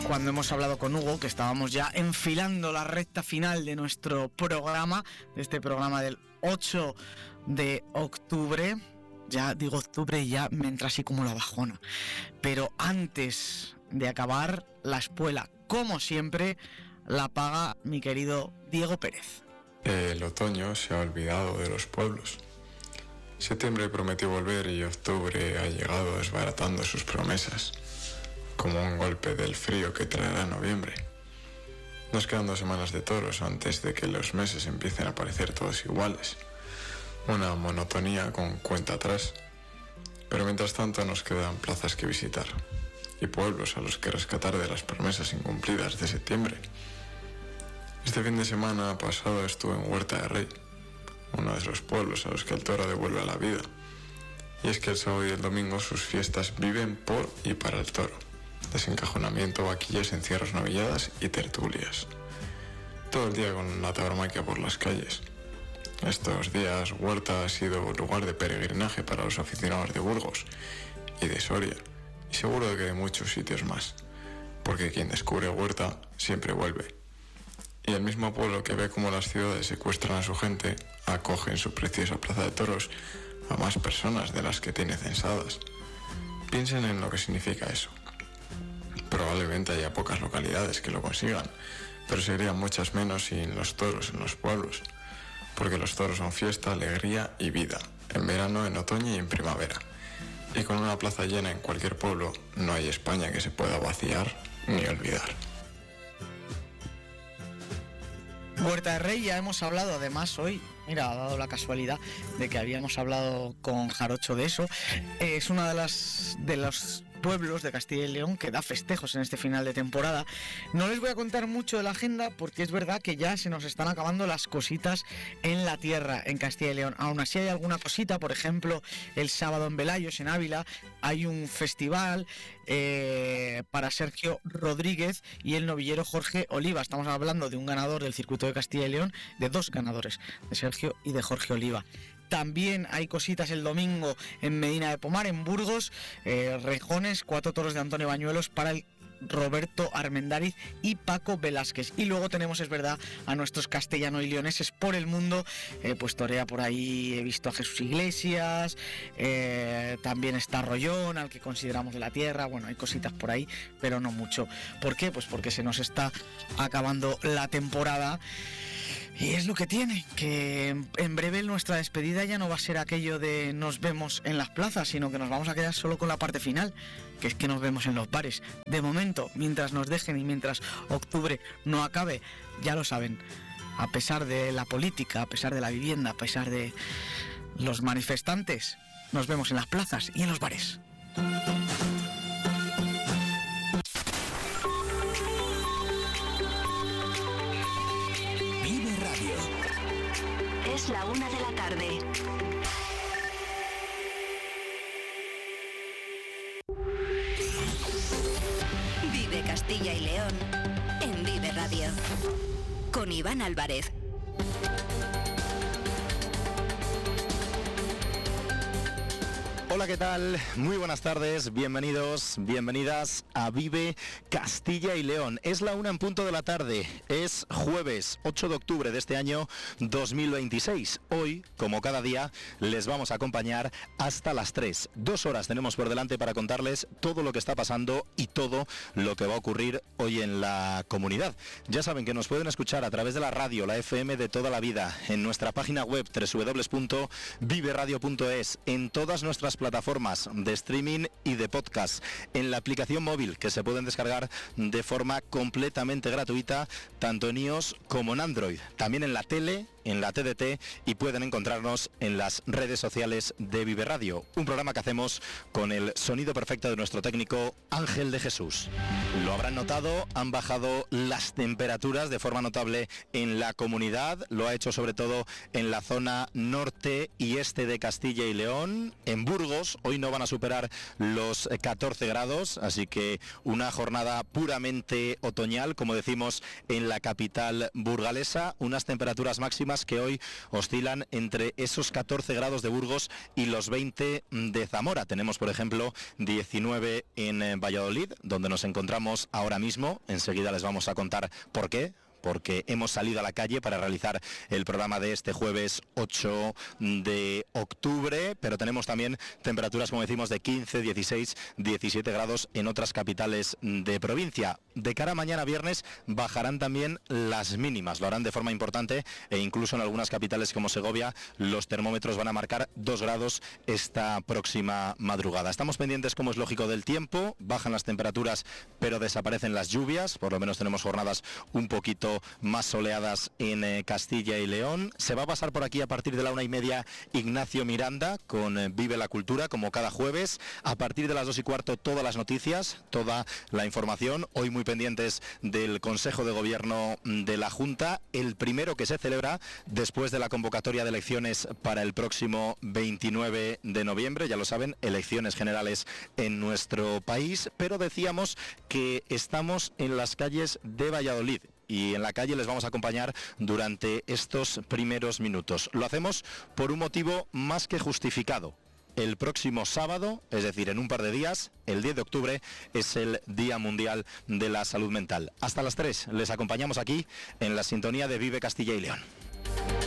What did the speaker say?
cuando hemos hablado con Hugo, que estábamos ya enfilando la recta final de nuestro programa, de este programa del 8 de octubre. Ya digo octubre y ya me entra así como la bajona. Pero antes de acabar, la espuela, como siempre, la paga mi querido Diego Pérez. El otoño se ha olvidado de los pueblos. Septiembre prometió volver y octubre ha llegado desbaratando sus promesas, como un golpe del frío que traerá noviembre. Nos quedan 2 semanas de toros antes de que los meses empiecen a parecer todos iguales. Una monotonía con cuenta atrás. Pero mientras tanto nos quedan plazas que visitar y pueblos a los que rescatar de las promesas incumplidas de septiembre. Este fin de semana pasado estuve en Huerta de Rey, uno de los pueblos a los que el toro devuelve a la vida. Y es que el sábado y el domingo sus fiestas viven por y para el toro. Desencajonamiento, vaquillas, encierros, novilladas y tertulias. Todo el día con la tauromaquia por las calles. Estos días Huerta ha sido lugar de peregrinaje para los aficionados de Burgos y de Soria, y seguro de que de muchos sitios más, porque quien descubre Huerta siempre vuelve. Y el mismo pueblo que ve cómo las ciudades secuestran a su gente, acoge en su preciosa plaza de toros a más personas de las que tiene censadas. Piensen en lo que significa eso. Probablemente haya pocas localidades que lo consigan, pero serían muchas menos sin los toros en los pueblos, porque los toros son fiesta, alegría y vida, en verano, en otoño y en primavera. Y con una plaza llena en cualquier pueblo, no hay España que se pueda vaciar ni olvidar. Huerta de Rey, ya hemos hablado además hoy, mira, ha dado la casualidad de que habíamos hablado con Jarocho de eso. Es una de los pueblos de Castilla y León que da festejos en este final de temporada. No les voy a contar mucho de la agenda porque es verdad que ya se nos están acabando las cositas en la tierra en Castilla y León. Aún así hay alguna cosita, por ejemplo, el sábado en Velayos, en Ávila, hay un festival para Sergio Rodríguez y el novillero Jorge Oliva. Estamos hablando de un ganador del circuito de Castilla y León, de 2 ganadores, de Sergio y de Jorge Oliva. También hay cositas el domingo en Medina de Pomar, en Burgos, rejones, 4 toros de Antonio Bañuelos para el Roberto Armendáriz y Paco Velázquez. Y luego tenemos, es verdad, a nuestros castellano y leoneses por el mundo, pues torea por ahí, he visto a Jesús Iglesias, también está Rollón, al que consideramos de la tierra. Bueno, hay cositas por ahí, pero no mucho. ¿Por qué? Pues porque se nos está acabando la temporada. Y es lo que tiene, que en breve nuestra despedida ya no va a ser aquello de nos vemos en las plazas, sino que nos vamos a quedar solo con la parte final, que es que nos vemos en los bares. De momento, mientras nos dejen y mientras octubre no acabe, ya lo saben, a pesar de la política, a pesar de la vivienda, a pesar de los manifestantes, nos vemos en las plazas y en los bares. Es la 1 de la tarde. Vive Castilla y León en Vive Radio. Con Iván Álvarez. Hola, ¿qué tal? Muy buenas tardes, bienvenidos, bienvenidas a Vive Castilla y León. Es la 1 en punto de la tarde, es jueves 8 de octubre de este año 2026. Hoy, como cada día, les vamos a acompañar hasta las 3. 2 horas tenemos por delante para contarles todo lo que está pasando y todo lo que va a ocurrir hoy en la comunidad. Ya saben que nos pueden escuchar a través de la radio, la FM de toda la vida, en nuestra página web www.viveradio.es, en todas nuestras plataformas de streaming y de podcast, en la aplicación móvil que se pueden descargar de forma completamente gratuita, tanto en iOS como en Android, también en la tele, en la TDT, y pueden encontrarnos en las redes sociales de Vive Radio, un programa que hacemos con el sonido perfecto de nuestro técnico Ángel de Jesús. Lo habrán notado, han bajado las temperaturas de forma notable en la comunidad, lo ha hecho sobre todo en la zona norte y este de Castilla y León. En Burgos hoy no van a superar los 14 grados, así que una jornada puramente otoñal, como decimos en la capital burgalesa, unas temperaturas máximas máximas que hoy oscilan entre esos 14 grados de Burgos y los 20 de Zamora. Tenemos, por ejemplo, 19 en Valladolid, donde nos encontramos ahora mismo. Enseguida les vamos a contar por qué. Porque hemos salido a la calle para realizar el programa de este jueves 8 de octubre, pero tenemos también temperaturas, como decimos, de 15, 16, 17 grados en otras capitales de provincia. De cara a mañana viernes bajarán también las mínimas, lo harán de forma importante e incluso en algunas capitales como Segovia los termómetros van a marcar 2 grados esta próxima madrugada. Estamos pendientes, como es lógico, del tiempo, bajan las temperaturas pero desaparecen las lluvias, por lo menos tenemos jornadas un poquito más soleadas en Castilla y León. Se va a pasar por aquí a partir de la 1:30 Ignacio Miranda con Vive la Cultura, como cada jueves. A partir de las 2:15 todas las noticias, toda la información. Hoy muy pendientes del Consejo de Gobierno de la Junta, el primero que se celebra después de la convocatoria de elecciones para el próximo 29 de noviembre. Ya lo saben, elecciones generales en nuestro país, pero decíamos que estamos en las calles de Valladolid. Y en la calle les vamos a acompañar durante estos primeros minutos. Lo hacemos por un motivo más que justificado. El próximo sábado, es decir, en un par de días, el 10 de octubre, es el Día Mundial de la Salud Mental. Hasta las 3 les acompañamos aquí en la sintonía de Vive Castilla y León.